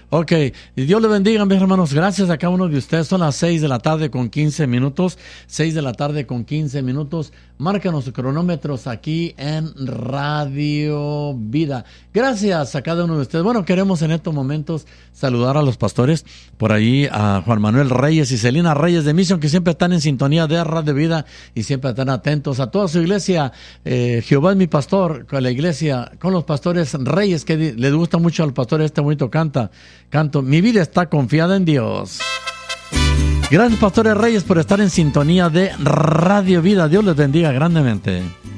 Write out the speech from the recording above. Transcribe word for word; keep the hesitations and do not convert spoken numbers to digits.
Ok, Dios le bendiga, mis hermanos. Gracias a cada uno de ustedes. Son las seis de la tarde con quince minutos. seis de la tarde con quince minutos. Márcanos sus cronómetros aquí en Radio Vida. Gracias a cada uno de ustedes. Bueno, queremos en estos momentos saludar a los pastores. Por ahí a Juan Manuel Reyes y Celina Reyes de Mission, que siempre están en sintonía de Radio Vida y siempre están atentos a toda su iglesia. Eh, Jehová es mi pastor, con la iglesia, con los pastores Reyes, que les gusta mucho al pastor este bonito canta. Canto, mi vida está confiada en Dios. Gracias, pastores Reyes, por estar en sintonía de Radio Vida. Dios les bendiga grandemente.